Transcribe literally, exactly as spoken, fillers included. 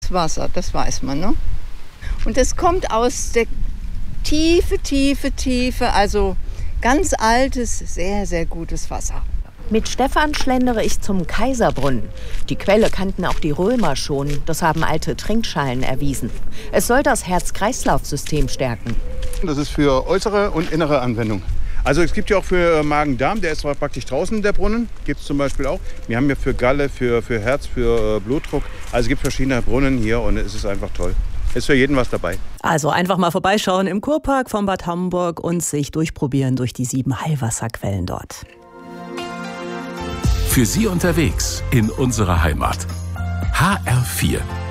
gutes Wasser, das weiß man, ne? Und es kommt aus der Tiefe, Tiefe, Tiefe, also ganz altes, sehr, sehr gutes Wasser. Mit Stefan schlendere ich zum Kaiserbrunnen. Die Quelle kannten auch die Römer schon. Das haben alte Trinkschalen erwiesen. Es soll das Herz-Kreislauf-System stärken. Das ist für äußere und innere Anwendung. Also es gibt ja auch für Magen-Darm, der ist zwar praktisch draußen, der Brunnen, gibt es zum Beispiel auch. Wir haben ja für Galle, für, für Herz, für Blutdruck. Also es gibt verschiedene Brunnen hier und es ist einfach toll. Ist für jeden was dabei. Also einfach mal vorbeischauen im Kurpark von Bad Homburg und sich durchprobieren durch die sieben Heilwasserquellen dort. Für Sie unterwegs in unserer Heimat. H R vier.